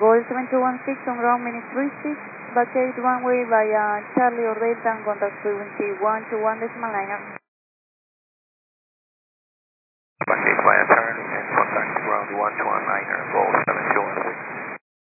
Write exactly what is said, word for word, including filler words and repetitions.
Gol seven two one six on ground minute three six, vacate runway via Charlie or Delta and contact frequency one two one decimal nine.